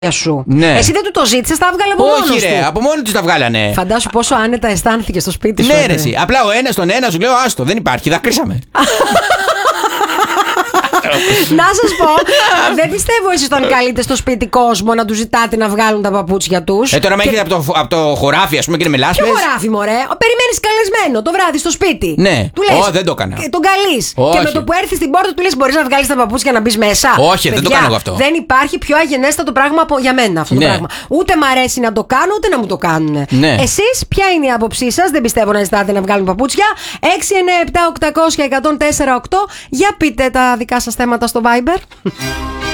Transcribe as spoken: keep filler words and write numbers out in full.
σου. Ναι. Εσύ δεν του το ζήτησες, τα έβγαλε από μόνος του. Όχι, ρε, από μόνοι του τα βγάλανε. Φαντάσου πόσο άνετα αισθάνθηκε στο σπίτι σου. Ναι, ρε, εσύ. Απλά ο ένας τον ένα σου λέω, άστο, δεν υπάρχει, δακρύσαμε. Να σας πω, δεν πιστεύω εσείς τον καλείτε στο σπίτι κόσμο να του ζητάτε να βγάλουν τα παπούτσια τους. Ε, τώρα με και... έχετε από το, από το χωράφι, ας πούμε, και είναι με λάσπες. Ποιο χωράφι, μωρέ. Περιμένεις καλεσμένο το βράδυ στο σπίτι. Ναι. Του λες, Ω, δεν το έκανα. Τον καλείς. Και με το που έρθει στην πόρτα του λες, μπορείς να βγάλεις τα παπούτσια να μπεις μέσα. Όχι, δεν το κάνω εγώ αυτό. Δεν υπάρχει πιο αγενέστατο πράγμα από για μένα αυτό το Ναι. πράγμα. Ούτε μ' αρέσει να το κάνω, ούτε να μου το κάνουν. Ναι. Εσείς, ποια είναι η άποψή σας? Δεν πιστεύω να ζητάτε να βγάλουν παπούτσια. έξι εννιά επτά οκτώ μηδέν μηδέν ένα μηδέν τέσσερα οκτώ. Για πείτε τα δικά σας θέματα στο Viber.